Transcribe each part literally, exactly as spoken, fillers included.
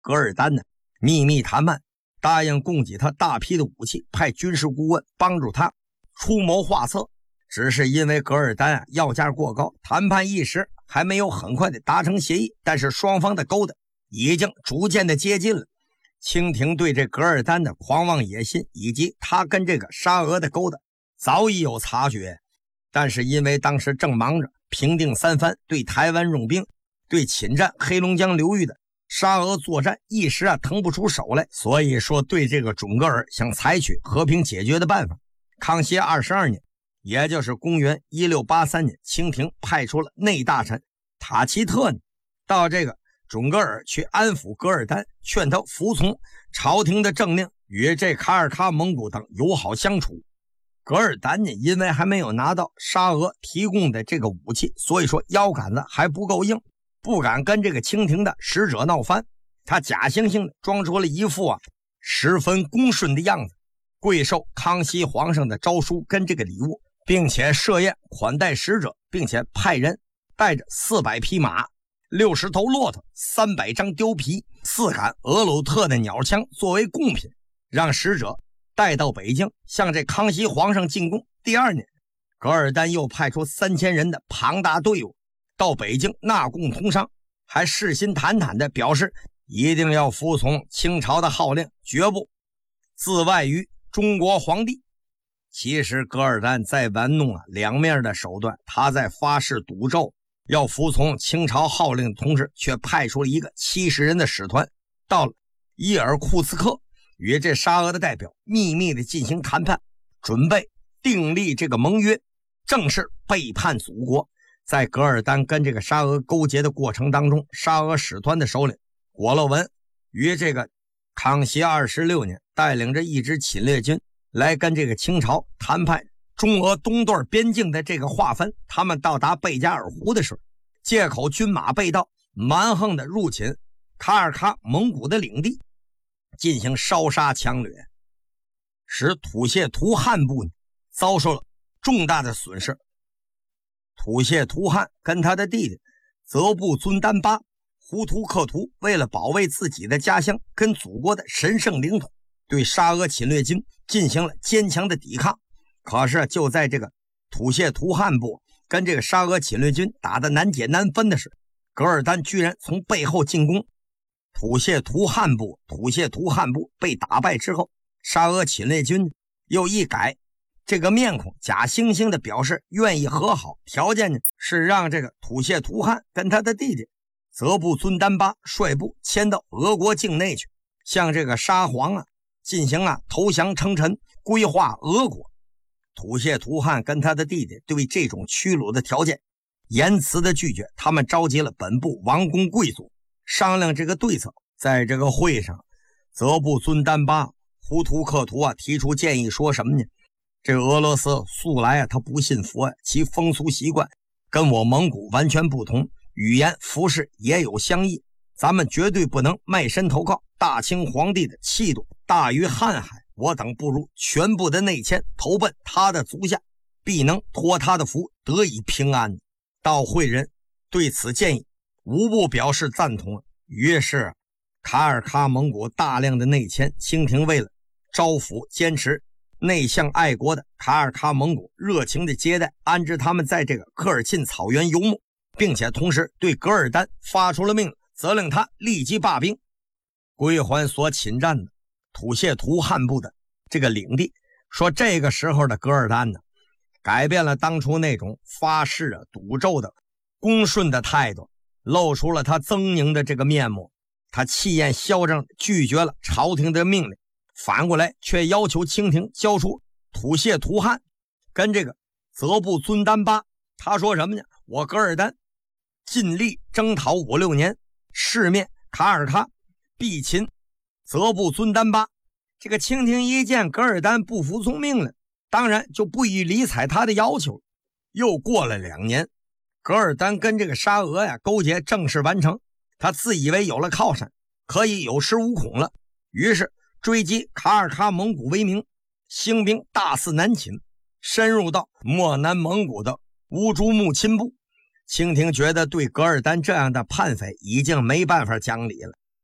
噶尔丹呢秘密谈判，答应供给他大批的武器，派军事顾问帮助他出谋划策。只是因为噶尔丹啊要价过高，谈判一时还没有很快的达成协议，但是双方的勾搭已经逐渐的接近了。清廷对这噶尔丹的狂妄野心以及他跟这个沙俄的勾搭早已有察觉，但是因为当时正忙着平定三藩，对台湾用兵，对侵占黑龙江流域的沙俄作战一时啊腾不出手来，所以说对这个准噶尔想采取和平解决的办法。康熙二十二年，也就是公元一六八三年，清廷派出了内大臣塔奇特呢到这个准噶尔去安抚噶尔丹，劝他服从朝廷的政令，与这卡尔喀蒙古等友好相处。噶尔丹呢，因为还没有拿到沙俄提供的这个武器，所以说腰杆子还不够硬，不敢跟这个清廷的使者闹翻。他假惺惺的装出了一副啊十分恭顺的样子，跪受康熙皇上的诏书跟这个礼物，并且设宴款待使者，并且派人带着四百匹马、六十头骆驼、三百张貂皮、四杆俄鲁特的鸟枪作为贡品，让使者带到北京向这康熙皇上进贡。第二年，噶尔丹又派出三千人的庞大队伍到北京纳贡通商，还誓心坦坦地表示一定要服从清朝的号令，绝不自外于中国皇帝。其实噶尔丹在玩弄啊两面的手段，他在发誓赌咒要服从清朝号令的同时，却派出了一个七十人的使团到了伊尔库茨克，与这沙俄的代表秘密的进行谈判，准备订立这个盟约，正式背叛祖国。在噶尔丹跟这个沙俄勾结的过程当中，沙俄使团的首领果勒文于这个康熙二十六年带领着一支侵略军来跟这个清朝谈判中俄东段边境的这个划分。他们到达贝加尔湖的时候，借口军马被盗，蛮横的入侵卡尔喀蒙古的领地，进行烧杀抢掠，使土谢图汗部遭受了重大的损失。土谢图汗跟他的弟弟泽布尊丹巴胡图克图为了保卫自己的家乡跟祖国的神圣领土，对沙俄侵略军进行了坚强的抵抗。可是就在这个土谢图汗部跟这个沙俄侵略军打得难解难分的时候，噶尔丹居然从背后进攻土谢图汗部。土谢图汗部被打败之后，沙俄侵略军又一改这个面孔，假惺惺的表示愿意和好，条件呢是让这个土谢图汗跟他的弟弟泽布尊丹巴率部迁到俄国境内去，向这个沙皇啊进行啊投降称臣，归化俄国。土谢图汗跟他的弟弟对这种屈辱的条件严词的拒绝，他们召集了本部王公贵族商量这个对策。在这个会上，泽布尊丹巴胡图克图啊提出建议，说什么呢？这个俄罗斯素来啊他不信佛呀，其风俗习惯跟我蒙古完全不同，语言服饰也有相异，咱们绝对不能卖身投靠。大清皇帝的气度大于瀚海，我等不如全部的内迁投奔他的足下，必能托他的福得以平安。到会人对此建议无不表示赞同。于是卡尔喀蒙古大量的内迁，清廷为了招抚坚持内向爱国的卡尔喀蒙古，热情的接待安置他们在这个科尔沁草原游牧，并且同时对噶尔丹发出了命令，责令他立即罢兵，归还所侵占的土谢图汗部的这个领地。说这个时候的噶尔丹呢，改变了当初那种发誓啊赌咒的恭顺的态度，露出了他狰狞的这个面目。他气焰嚣张，拒绝了朝廷的命令，反过来却要求清廷交出土谢图汗跟这个泽布尊丹巴。他说什么呢？我噶尔丹尽力征讨五六年，世面卡尔喀，必擒泽布尊丹巴。这个清廷一见噶尔丹不服从命令，当然就不予理睬他的要求。又过了两年，噶尔丹跟这个沙俄呀勾结正式完成，他自以为有了靠山，可以有恃无恐了，于是追击卡尔喀蒙古为名，兴兵大肆南侵，深入到漠南蒙古的乌珠穆亲部。清廷觉得对噶尔丹这样的叛匪已经没办法讲理了，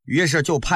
于是就派